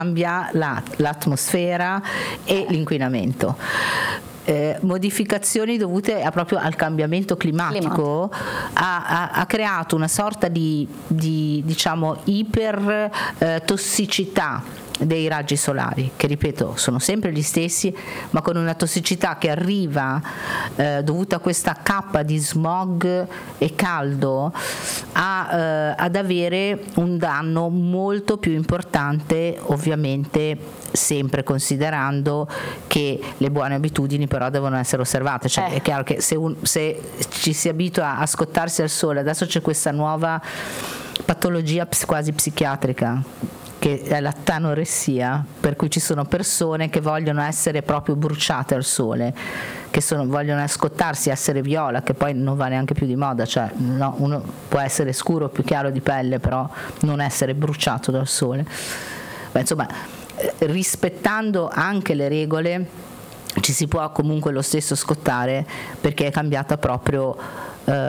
cambia l'atmosfera e l'inquinamento. Modificazioni dovute proprio al cambiamento climatico ha creato una sorta di diciamo ipertossicità dei raggi solari, che ripeto sono sempre gli stessi, ma con una tossicità che arriva dovuta a questa cappa di smog e caldo ad avere un danno molto più importante, ovviamente sempre considerando che le buone abitudini però devono essere osservate, cioè è chiaro che se ci si abitua a scottarsi al sole, adesso c'è questa nuova patologia quasi psichiatrica che è la tanoressia, per cui ci sono persone che vogliono essere proprio bruciate al sole, che vogliono scottarsi, essere viola, che poi non va neanche più di moda, cioè no, uno può essere scuro o più chiaro di pelle, però non essere bruciato dal sole. Beh, insomma, rispettando anche le regole ci si può comunque lo stesso scottare, perché è cambiata proprio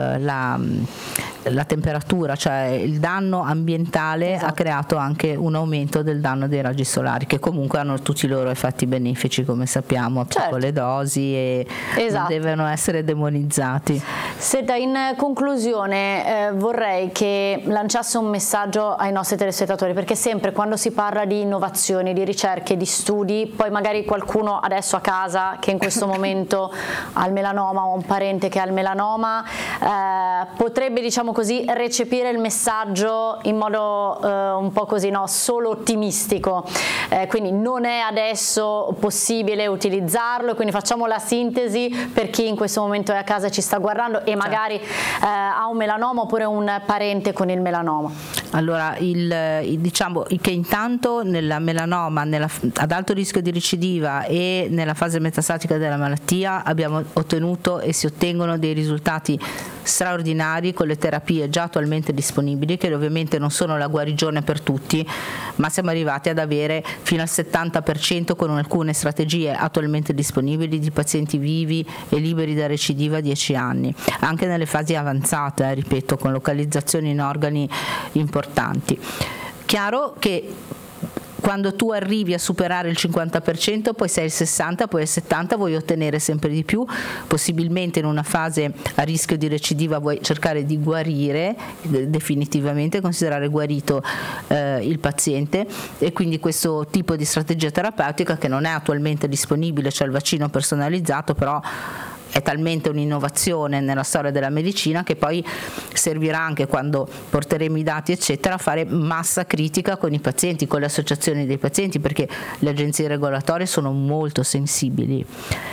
la temperatura, cioè il danno ambientale ha creato anche un aumento del danno dei raggi solari, che comunque hanno tutti i loro effetti benefici, come sappiamo, a piccole dosi, e non devono essere demonizzati. Senta, in conclusione vorrei che lanciasse un messaggio ai nostri telespettatori, perché sempre quando si parla di innovazioni, di ricerche, di studi, poi magari qualcuno adesso a casa che in questo momento ha il melanoma o un parente che ha il melanoma potrebbe, diciamo così, recepire il messaggio in modo un po' così, no, solo ottimistico, quindi non è adesso possibile utilizzarlo, quindi facciamo la sintesi per chi in questo momento è a casa e ci sta guardando e magari ha un melanoma oppure un parente con il melanoma. Allora, diciamo che intanto nella melanoma ad alto rischio di recidiva e nella fase metastatica della malattia abbiamo ottenuto e si ottengono dei risultati straordinari con le terapie già attualmente disponibili, che ovviamente non sono la guarigione per tutti, ma siamo arrivati ad avere fino al 70% con alcune strategie attualmente disponibili di pazienti vivi e liberi da recidiva a 10 anni, anche nelle fasi avanzate, ripeto, con localizzazioni in organi importanti. Chiaro che quando tu arrivi a superare il 50%, poi sei il 60%, poi il 70%, vuoi ottenere sempre di più, possibilmente in una fase a rischio di recidiva vuoi cercare di guarire definitivamente, considerare guarito il paziente, e quindi questo tipo di strategia terapeutica, che non è attualmente disponibile, cioè il vaccino personalizzato, però è talmente un'innovazione nella storia della medicina che poi servirà anche, quando porteremo i dati eccetera, a fare massa critica con i pazienti, con le associazioni dei pazienti, perché le agenzie regolatorie sono molto sensibili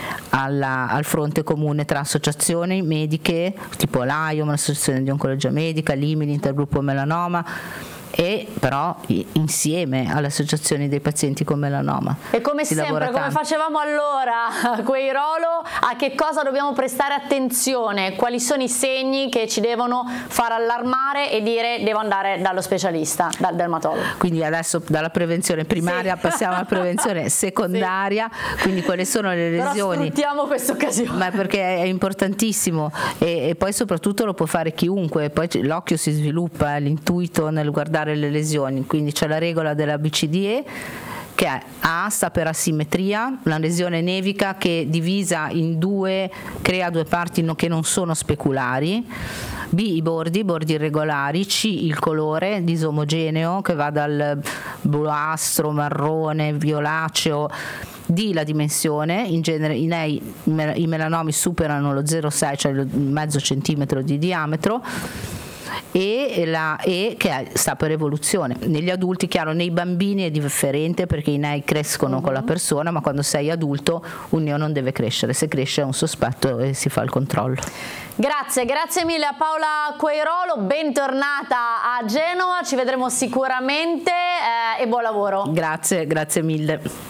al fronte comune tra associazioni mediche tipo l'AIOM, l'Associazione di Oncologia Medica, l'IMI, l'Intergruppo Melanoma, e però insieme alle associazioni dei pazienti con melanoma. E come sempre, come facevamo allora, Queirolo, a che cosa dobbiamo prestare attenzione? Quali sono i segni che ci devono far allarmare e dire devo andare dallo specialista, dal dermatologo? Quindi adesso dalla prevenzione primaria passiamo alla prevenzione secondaria, quindi quali sono le lesioni? Però sfruttiamo questa occasione. Ma perché è importantissimo, e poi soprattutto lo può fare chiunque, poi l'occhio si sviluppa, l'intuito nel guardare le lesioni, quindi c'è la regola della BCDE, che è A sta per asimmetria, una lesione nevica che divisa in due crea due parti che non sono speculari, B i bordi irregolari, C il colore disomogeneo che va dal bluastro, marrone, violaceo, D la dimensione, in genere i melanomi superano lo 0,6, cioè il mezzo centimetro di diametro, e la E che sta per evoluzione. Negli adulti, chiaro, nei bambini è differente perché i nei crescono con la persona, ma quando sei adulto un neo non deve crescere, se cresce è un sospetto e si fa il controllo. Grazie mille a Paola Queirolo, bentornata a Genova, ci vedremo sicuramente e buon lavoro. Grazie mille.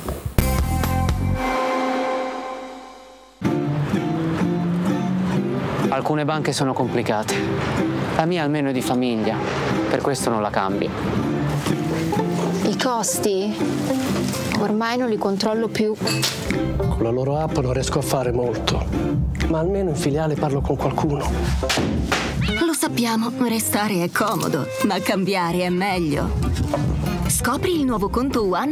Alcune banche sono complicate, la mia almeno è di famiglia, per questo non la cambio. I costi? Ormai non li controllo più. Con la loro app non riesco a fare molto, ma almeno in filiale parlo con qualcuno. Lo sappiamo, restare è comodo, ma cambiare è meglio. Scopri il nuovo conto One